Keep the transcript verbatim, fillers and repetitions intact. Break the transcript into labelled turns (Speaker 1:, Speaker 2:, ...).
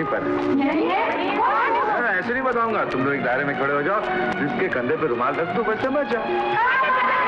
Speaker 1: यहीं पर। ऐसे नहीं बताऊंगा, तुम लोग एक दायरे में खड़े हो जाओ, जिसके कंधे पे रुमाल रख दो बच्चा बच जाओ।